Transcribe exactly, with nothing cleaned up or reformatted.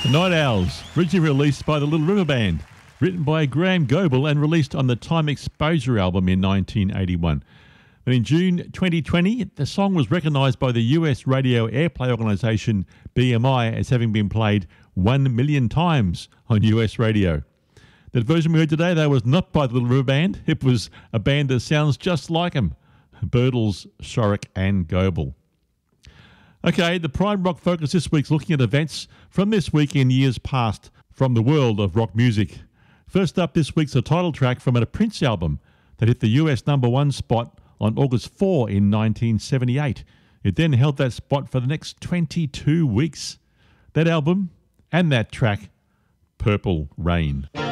The Night Owls, originally released by the Little River Band, written by Graham Goebel and released on the Time Exposure album in nineteen eighty-one. And in June twenty twenty, the song was recognised by the U S radio airplay organisation B M I as having been played one million times on U S radio. The version we heard today, though, was not by the Little River Band. It was a band that sounds just like them, Birtles, Shorrock and Goebel. Okay, the Prime Rock Focus this week's looking at events from this week in years past from the world of rock music. First up this week's a title track from a Prince album that hit the U S number one spot on August fourth in nineteen seventy-eight. It then held that spot for the next twenty-two weeks. That album and that track, Purple Rain.